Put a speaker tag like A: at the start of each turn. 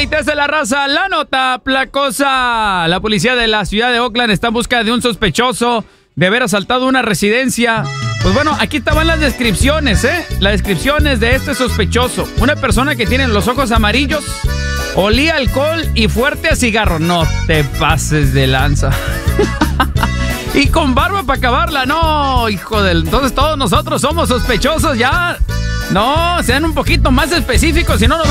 A: y te hace la raza. La nota placosa. La policía de la ciudad de Oakland está en busca de un sospechoso de haber asaltado una residencia. Pues bueno, aquí estaban las descripciones, Las descripciones de este sospechoso. Una persona que tiene los ojos amarillos, olía alcohol y fuerte a cigarro. No te pases de lanza. Y con barba para acabarla. No, hijo del... Entonces todos nosotros somos sospechosos ya. No, sean un poquito más específicos, si no nos